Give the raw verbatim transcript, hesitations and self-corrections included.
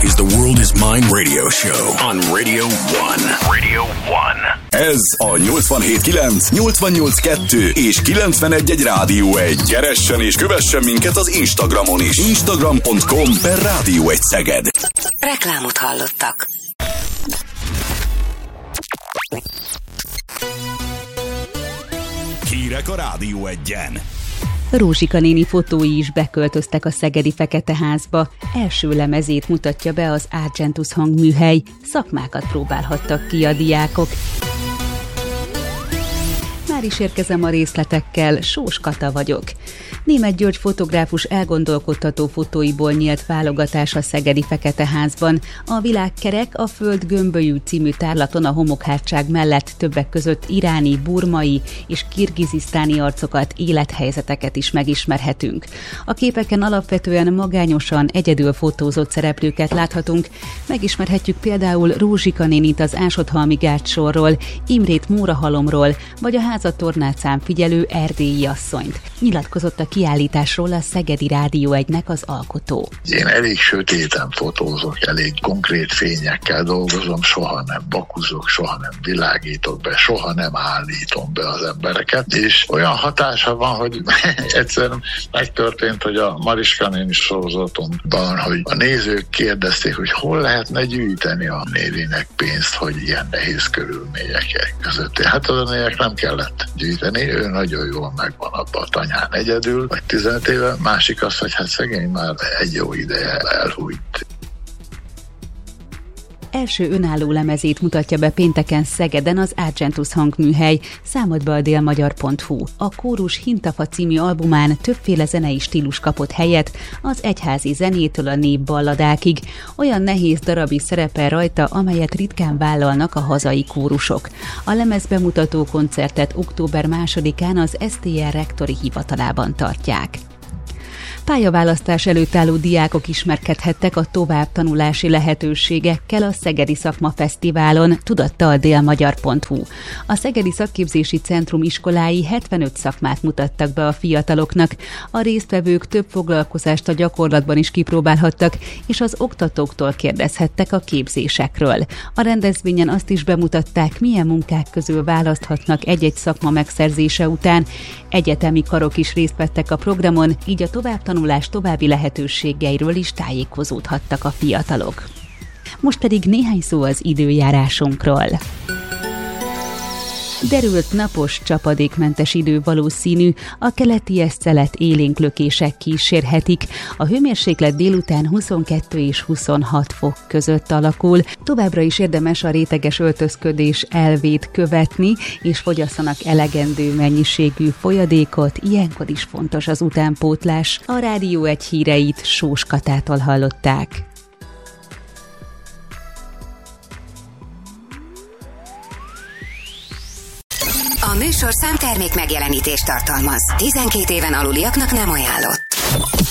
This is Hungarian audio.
is the World is Mine radio show on Radio One. Radio One. Ez a nyolcvanhét kilenc, nyolcvannyolc kettő és kilencvenegy egy Rádió egy. Keressen és kövessen minket az Instagramon is. Instagram pont com per Rádió egy Szeged. Reklámot hallottak. Hírek a Rádió egyen. Rózsika néni fotói is beköltöztek a szegedi Feketeházba. Első lemezét mutatja be az Argentus hangműhely. Szakmákat próbálhattak ki a diákok. Már is érkezem a részletekkel, Sós Kata vagyok. Németh György fotográfus elgondolkodtató fotóiból nyílt válogatás a szegedi Feketeházban. A Világ kerek, a Föld gömbölyű című tárlaton a homokhátság mellett többek között iráni, burmai és kirgizisztáni arcokat, élethelyzeteket is megismerhetünk. A képeken alapvetően magányosan, egyedül fotózott szereplőket láthatunk. Megismerhetjük például Rózsika nénit az Ásodhalmi gácsorról, Imrét Mórahalomról, vagy a házatornácán figyelő erdélyi asszonyt. Nyilatkozott a kiállításról a Szegedi Rádió egynek az alkotó. Én elég sötéten fotózok, elég konkrét fényekkel dolgozom, soha nem bakuzok, soha nem világítok be, soha nem állítom be az embereket, és olyan hatása van, hogy egyszerűen megtörtént, hogy a Mariska néni sorozatomban, hogy a nézők kérdezték, hogy hol lehetne gyűjteni a névinek pénzt, hogy ilyen nehéz körülmények között. Hát az a névek nem kellett gyűjteni, ő nagyon jól megvan abban a tanyán egyedül, vagy tizenöt éve, másik az, hogy hát szegény már egy jó ideje elhújt. Első önálló lemezét mutatja be pénteken Szegeden az Argentus hangműhely, számolt be a délmagyar pont hu. A Kórus Hintafa című albumán többféle zenei stílus kapott helyet, az egyházi zenétől a népballadákig. Olyan nehéz darab is szerepel rajta, amelyet ritkán vállalnak a hazai kórusok. A lemez bemutató koncertet október másodikán az es té er rektori hivatalában tartják. Pályaválasztás előtt álló diákok ismerkedhettek a továbbtanulási lehetőségekkel a Szegedi Szakmafesztiválon, tudatta a délmagyar pont hu. A Szegedi Szakképzési Centrum iskolái hetvenöt szakmát mutattak be a fiataloknak. A résztvevők több foglalkozást a gyakorlatban is kipróbálhattak, és az oktatóktól kérdezhettek a képzésekről. A rendezvényen azt is bemutatták, milyen munkák közül választhatnak egy-egy szakma megszerzése után. Egyetemi karok is részt vettek a programon, így a továbbtanulás további lehetőségeiről is tájékozódhattak a fiatalok. Most pedig néhány szó az időjárásunkról. Derült, napos, csapadékmentes idő valószínű, a keleties szelet élénk lökések kísérhetik. A hőmérséklet délután huszonkettő és huszonhat fok között alakul. Továbbra is érdemes a réteges öltözködés elvét követni, és fogyasszanak elegendő mennyiségű folyadékot, ilyenkor is fontos az utánpótlás. A Rádió egy híreit Sós Katától hallották. A műsorszám termék megjelenítést tartalmaz. tizenkét éven aluliaknak nem ajánlott.